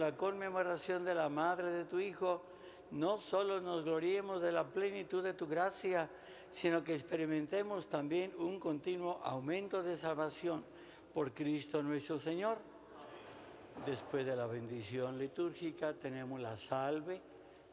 la conmemoración de la Madre de tu Hijo, no solo nos gloriemos de la plenitud de tu gracia, sino que experimentemos también un continuo aumento de salvación por Cristo nuestro Señor. Después de la bendición litúrgica tenemos la salve